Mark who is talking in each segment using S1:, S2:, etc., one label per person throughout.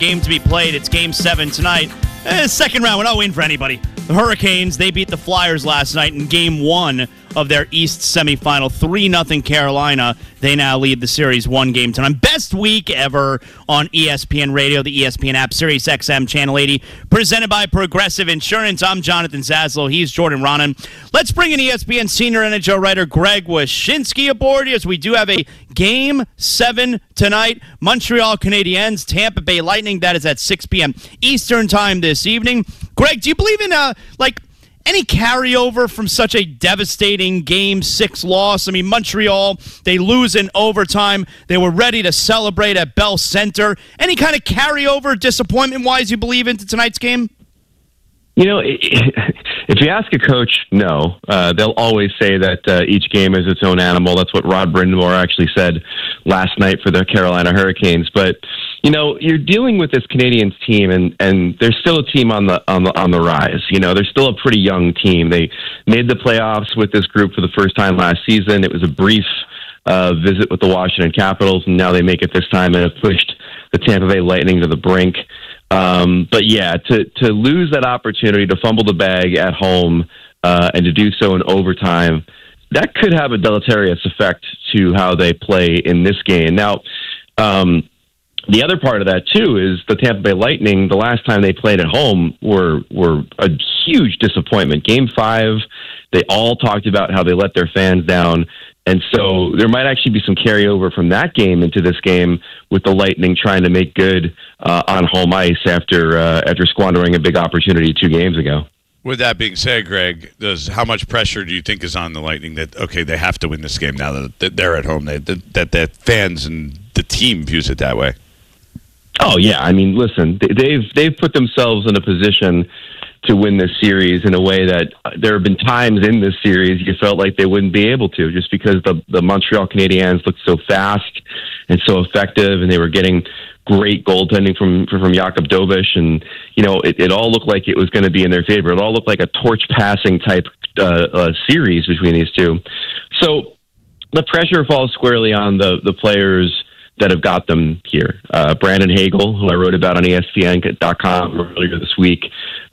S1: game to be played. It's Game 7 tonight. Second round, we're not waiting for anybody. The Hurricanes, they beat the Flyers last night in Game 1 of their East semifinal. 3-0 Carolina. They now lead the series 1 game to none. Best week ever on ESPN Radio, the ESPN app, Sirius XM, Channel 80, presented by Progressive Insurance. I'm Jonathan Zaslow. He's Jordan Ronan. Let's bring in ESPN senior NHL writer Greg Wyshynski aboard as we do have a Game 7 tonight. Montreal Canadiens, Tampa Bay Lightning. That is at 6 p.m. Eastern time this evening. Greg, do you believe in any carryover from such a devastating Game 6 loss? I mean, Montreal, they lose in overtime. They were ready to celebrate at Bell Center. Any kind of carryover, disappointment-wise, you believe into tonight's game?
S2: You know, if you ask a coach, no. They'll always say that each game is its own animal. That's what Rod Brind'Amour actually said last night for the Carolina Hurricanes. But you know, you're dealing with this Canadiens team, and they're still a team on the rise. You know, they're still a pretty young team. They made the playoffs with this group for the first time last season. It was a brief visit with the Washington Capitals, and now they make it this time and have pushed the Tampa Bay Lightning to the brink. But yeah, to lose that opportunity to fumble the bag at home and to do so in overtime, that could have a deleterious effect to how they play in this game. Now, the other part of that, too, is the Tampa Bay Lightning, the last time they played at home, were a huge disappointment. Game 5, they all talked about how they let their fans down. And so there might actually be some carryover from that game into this game with the Lightning trying to make good on home ice after squandering a big opportunity 2 games ago.
S3: With that being said, Greg, how much pressure do you think is on the Lightning that, okay, they have to win this game now that they're at home, that the fans and the team views it that way?
S2: Oh, yeah. I mean, listen, they've put themselves in a position to win this series in a way that there have been times in this series you felt like they wouldn't be able to, just because the Montreal Canadiens looked so fast and so effective, and they were getting great goaltending from Jakub Dovish, and you know, it all looked like it was going to be in their favor. It all looked like a torch passing type series between these two. So the pressure falls squarely on the players that have got them here. Brandon Hagel, who I wrote about on ESPN.com earlier this week,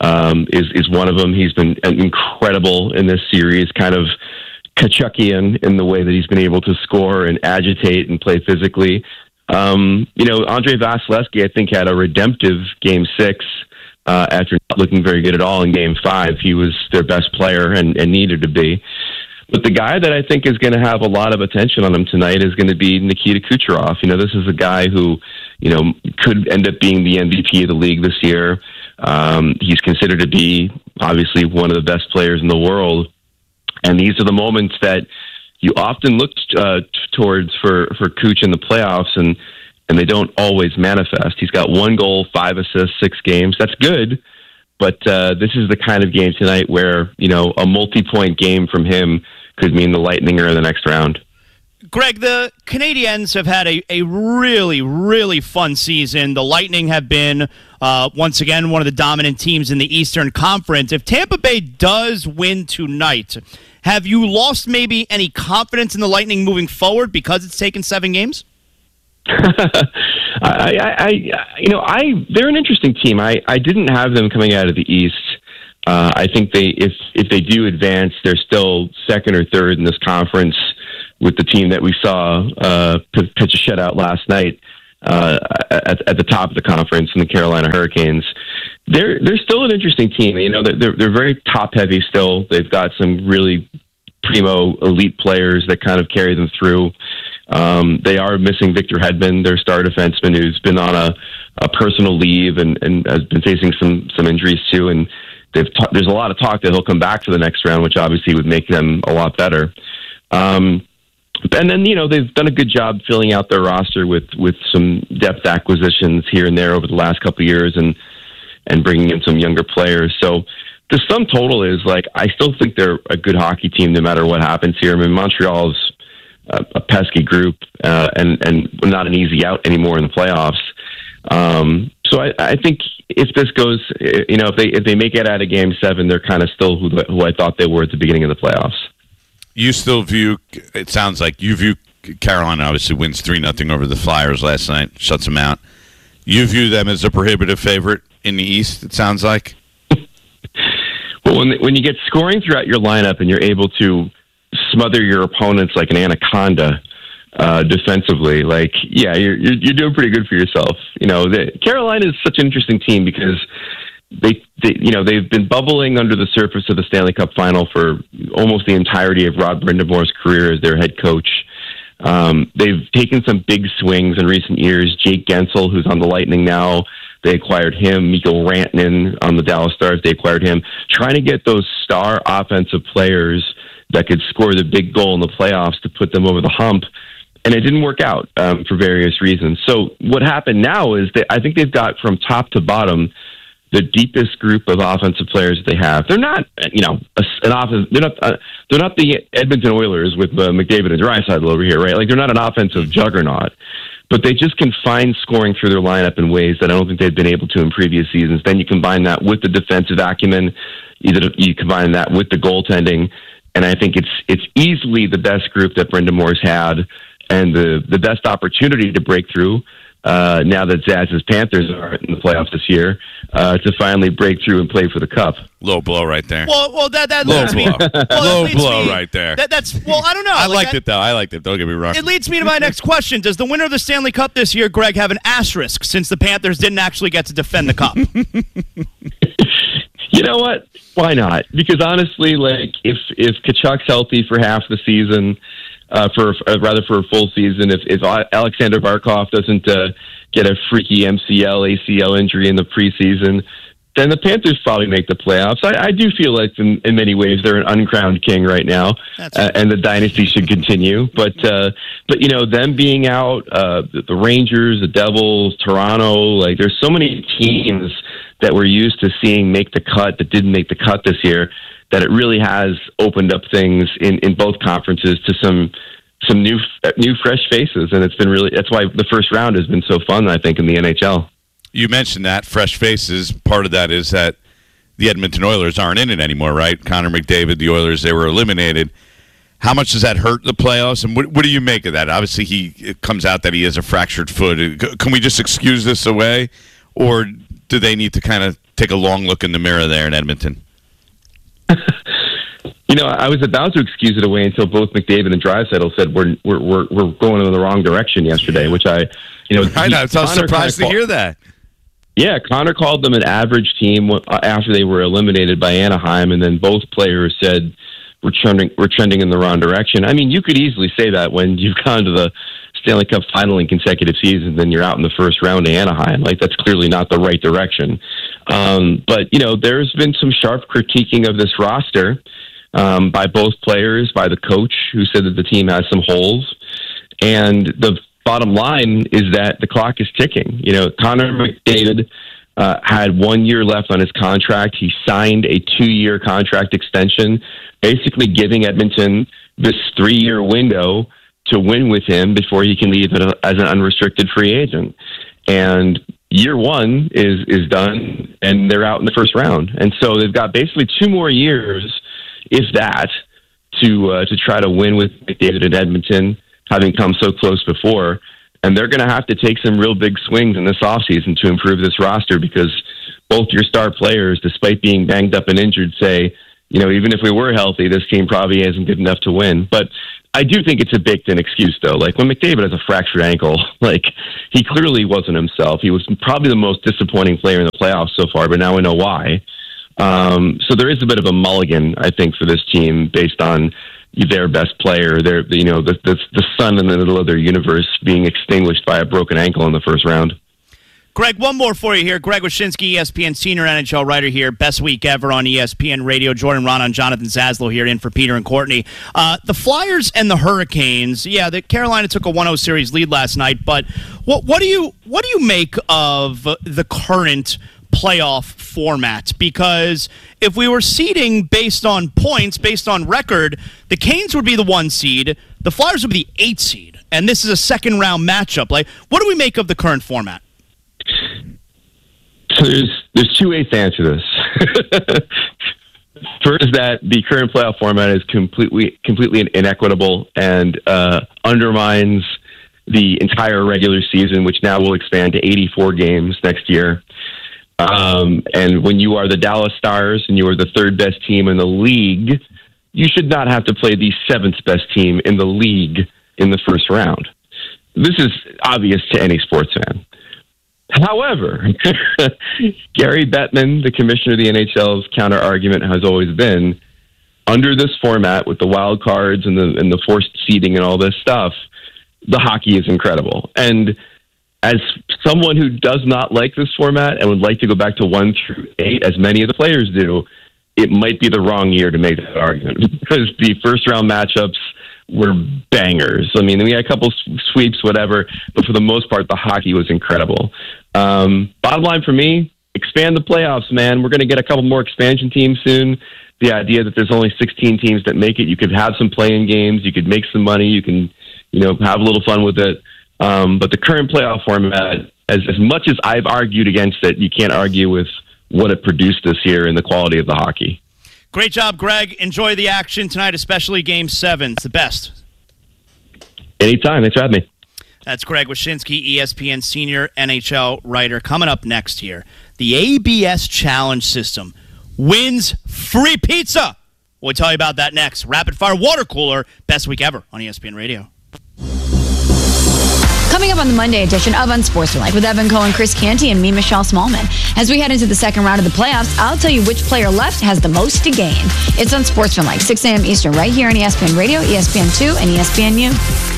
S2: is one of them. He's been incredible in this series, kind of Kachuckian in the way that he's been able to score and agitate and play physically. You know, Andrei Vasilevsky, I think, had a redemptive Game 6 after not looking very good at all in Game 5. He was their best player and needed to be. But the guy that I think is going to have a lot of attention on him tonight is going to be Nikita Kucherov. You know, this is a guy who, you know, could end up being the MVP of the league this year. He's considered to be, obviously, one of the best players in the world. And these are the moments that you often look towards for Kuch in the playoffs, and they don't always manifest. He's got 1 goal, 5 assists, 6 games. That's good. But this is the kind of game tonight where, you know, a multi-point game from him could mean the Lightning are in the next round.
S1: Greg, the Canadiens have had a really, really fun season. The Lightning have been, once again, one of the dominant teams in the Eastern Conference. If Tampa Bay does win tonight, have you lost maybe any confidence in the Lightning moving forward because it's taken 7 games? They're an interesting team. I didn't have them coming out of the East. I think if they do advance, they're still second or third in this conference with the team that we saw pitch a shutout last night at the top of the conference in the Carolina Hurricanes. They're still an interesting team. You know, they're very top heavy still. They've got some really primo elite players that kind of carry them through. They are missing Victor Hedman, their star defenseman, who's been on a personal leave and has been facing some injuries too. And there's a lot of talk that he'll come back for the next round, which obviously would make them a lot better. And then, you know, they've done a good job filling out their roster with some depth acquisitions here and there over the last couple of years and bringing in some younger players. So the sum total is, like, I still think they're a good hockey team no matter what happens here. I mean, Montreal's a pesky group and not an easy out anymore in the playoffs. So I think if this goes, you know, if they make it out of Game 7, they're kind of still who I thought they were at the beginning of the playoffs.
S3: You still view, it sounds like you view Carolina obviously wins 3-0 over the Flyers last night, shuts them out. You view them as a prohibitive favorite in the East, it sounds like?
S2: Well, when you get scoring throughout your lineup and you're able to smother your opponents like an anaconda defensively, you're doing pretty good for yourself. Carolina is such an interesting team because they've been bubbling under the surface of the Stanley Cup final for almost the entirety of Rod Brindamore's career as their head coach. They've taken some big swings in recent years. Jake Gensel, who's on the Lightning now, they acquired him. Mikko Rantanen on the Dallas Stars, they acquired him. Trying to get those star offensive players that could score the big goal in the playoffs to put them over the hump. And it didn't work out for various reasons. So what happened now is that I think they've got from top to bottom the deepest group of offensive players that they have. They're not, an offense. They're not the Edmonton Oilers with McDavid and Draisaitl over here, right? Like they're not an offensive juggernaut, but they just can find scoring through their lineup in ways that I don't think they've been able to in previous seasons. Then you combine that with the defensive acumen, you combine that with the goaltending, and I think it's easily the best group that Brindamore's had, and the best opportunity to break through. Now that Zaz's Panthers are in the playoffs this year, to finally break through and play for the Cup.
S3: Low blow right there.
S4: Well, that
S3: low
S4: leads
S3: blow.
S4: me.
S3: Low blow right there.
S4: That's I don't know.
S3: I liked it though. I liked it. Don't get me wrong.
S4: It leads me to my next question: does the winner of the Stanley Cup this year, Greg, have an asterisk since the Panthers didn't actually get to defend the Cup?
S2: You know what? Why not? Because honestly, if Tkachuk's healthy for half the season. For a full season, if Alexander Barkov doesn't get a freaky MCL, ACL injury in the preseason, then the Panthers probably make the playoffs. I do feel like in many ways they're an uncrowned king right now, and the dynasty should continue. But them being out, the Rangers, the Devils, Toronto, there's so many teams that we're used to seeing make the cut that didn't make the cut this year, that it really has opened up things in both conferences to some new fresh faces, and that's why the first round has been so fun, I think, in the NHL.
S3: You mentioned that fresh faces. Part of that is that the Edmonton Oilers aren't in it anymore, right? Connor McDavid, the Oilers, they were eliminated. How much does that hurt the playoffs, and what do you make of that? Obviously, it comes out that he has a fractured foot. Can we just excuse this away, or do they need to kind of take a long look in the mirror there in Edmonton?
S2: I was about to excuse it away until both McDavid and Draisaitl said we're going in the wrong direction yesterday, which I
S3: was surprised to hear that.
S2: Yeah, Connor called them an average team after they were eliminated by Anaheim, and then both players said we're trending in the wrong direction. I mean, you could easily say that when you've gone to the Stanley Cup final in consecutive seasons, then you're out in the first round to Anaheim. That's clearly not the right direction. But there's been some sharp critiquing of this roster by both players, by the coach, who said that the team has some holes. And the bottom line is that the clock is ticking. Connor McDavid had 1 year left on his contract. He signed a 2-year contract extension, basically giving Edmonton this 3-year window to win with him before he can leave as an unrestricted free agent. And year one is done, and they're out in the first round. And so they've got basically 2 more years, if that, to try to win with McDavid in Edmonton, having come so close before. And they're going to have to take some real big swings in this offseason to improve this roster, because both your star players, despite being banged up and injured, say, even if we were healthy, this team probably isn't good enough to win. But I do think it's a baked-in excuse, though. When McDavid has a fractured ankle, he clearly wasn't himself. He was probably the most disappointing player in the playoffs so far, but now we know why. So there is a bit of a mulligan, I think, for this team based on their best player, the sun in the middle of their universe being extinguished by a broken ankle in the first round.
S4: Greg, one more for you here. Greg Wyshynski, ESPN senior NHL writer here. Best week ever on ESPN Radio. Jordan Rana and Jonathan Zaslow here in for Peter and Courtney. The Flyers and the Hurricanes. Yeah, Carolina took a 1-0 series lead last night, but what do you make of the current playoff format? Because if we were seeding based on points, based on record, the Canes would be the 1 seed, the Flyers would be the 8 seed, and this is a second round matchup. What do we make of the current format?
S2: So there's 2 ways to answer this. First is that the current playoff format is completely inequitable and undermines the entire regular season, which now will expand to 84 games next year. And when you are the Dallas Stars and you are the third best team in the league, you should not have to play the seventh best team in the league in the first round. This is obvious to any sports fan. However, Gary Bettman, the commissioner of the NHL's counter argument has always been, under this format with the wild cards and the forced seeding and all this stuff, the hockey is incredible. And as someone who does not like this format and would like to go back to 1 through 8, as many of the players do, it might be the wrong year to make that argument because the first round matchups were bangers. I mean, we had a couple sweeps, whatever, but for the most part, the hockey was incredible. Bottom line for me, expand the playoffs, man. We're going to get a couple more expansion teams soon. The idea that there's only 16 teams that make it, you could have some play-in games, you could make some money, you can, have a little fun with it. But the current playoff format, as much as I've argued against it, you can't argue with what it produced this year and the quality of the hockey.
S4: Great job, Greg. Enjoy the action tonight, especially Game 7. It's the best.
S2: Anytime. Thanks for having me.
S4: That's Greg Wyshynski, ESPN senior NHL writer. Coming up next here, the ABS Challenge System wins free pizza. We'll tell you about that next. Rapid Fire Water Cooler, best week ever on ESPN Radio.
S5: Coming up on the Monday edition of Unsportsmanlike with Evan Cohen, Chris Canty, and me, Michelle Smallman. As we head into the second round of the playoffs, I'll tell you which player left has the most to gain. It's Unsportsmanlike, 6 a.m. Eastern, right here on ESPN Radio, ESPN2, and ESPNU.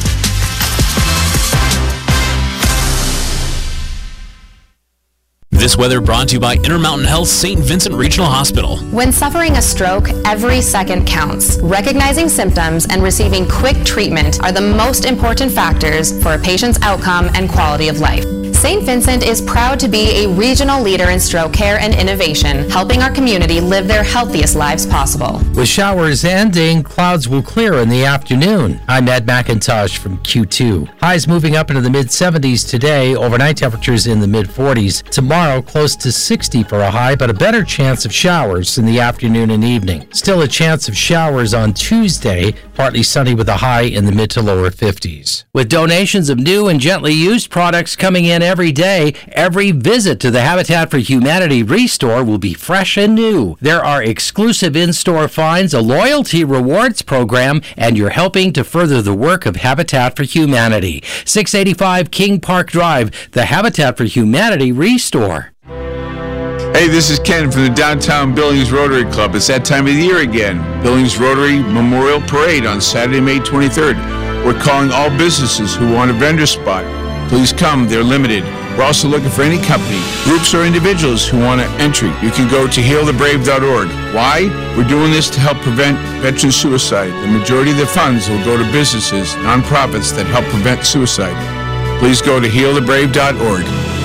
S6: This weather brought to you by Intermountain Health St. Vincent Regional Hospital.
S7: When suffering a stroke, every second counts. Recognizing symptoms and receiving quick treatment are the most important factors for a patient's outcome and quality of life. St. Vincent is proud to be a regional leader in stroke care and innovation, helping our community live their healthiest lives possible.
S8: With showers ending, clouds will clear in the afternoon. I'm Ed McIntosh from Q2. Highs moving up into the mid-70s today, overnight temperatures in the mid-40s. Tomorrow, close to 60 for a high, but a better chance of showers in the afternoon and evening. Still a chance of showers on Tuesday, partly sunny with a high in the mid to lower 50s. With donations of new and gently used products coming in every day, every visit to the Habitat for Humanity Restore will be fresh and new. There are exclusive in-store finds, a loyalty rewards program, and you're helping to further the work of Habitat for Humanity. 685 King Park Drive, the Habitat for Humanity Restore.
S9: Hey, this is Ken from the Downtown Billings Rotary Club. It's that time of the year again. Billings Rotary Memorial Parade on Saturday, May 23rd. We're calling all businesses who want a vendor spot. Please come, they're limited. We're also looking for any company, groups, or individuals who want an entry. You can go to healthebrave.org. Why? We're doing this to help prevent veteran suicide. The majority of the funds will go to businesses, nonprofits that help prevent suicide. Please go to healthebrave.org.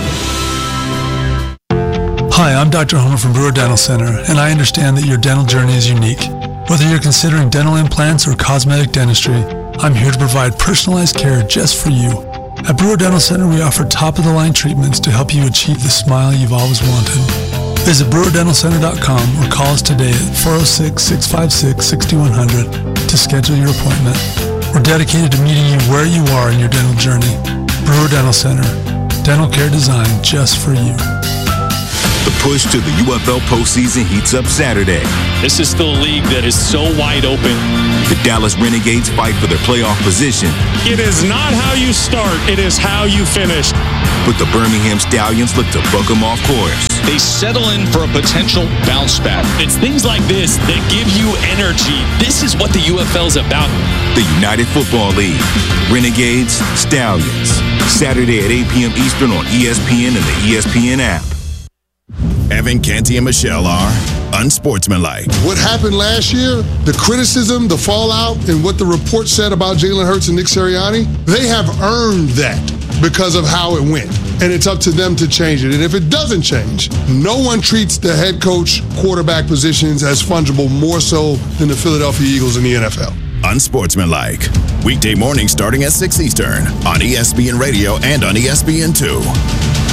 S10: Hi, I'm Dr. Homer from Brewer Dental Center, and I understand that your dental journey is unique. Whether you're considering dental implants or cosmetic dentistry, I'm here to provide personalized care just for you. At Brewer Dental Center, we offer top-of-the-line treatments to help you achieve the smile you've always wanted. Visit brewerdentalcenter.com or call us today at 406-656-6100 to schedule your appointment. We're dedicated to meeting you where you are in your dental journey. Brewer Dental Center, dental care designed just for you.
S11: The push to the UFL postseason heats up Saturday.
S12: This is still a league that is so wide open.
S11: The Dallas Renegades fight for their playoff position.
S12: It is not how you start, it is how you finish.
S11: But the Birmingham Stallions look to buck them off course.
S12: They settle in for a potential bounce back. It's things like this that give you energy. This is what the UFL is about.
S11: The United Football League. Renegades, Stallions. Saturday at 8 p.m. Eastern on ESPN and the ESPN app. Evan, Canty, and Michelle are unsportsmanlike.
S13: What happened last year, the criticism, the fallout, and what the report said about Jalen Hurts and Nick Sirianni, they have earned that because of how it went. And it's up to them to change it. And if it doesn't change, no one treats the head coach, quarterback positions as fungible more so than the Philadelphia Eagles in the NFL.
S11: Unsportsmanlike. Weekday morning starting at 6 Eastern on ESPN Radio and on ESPN2.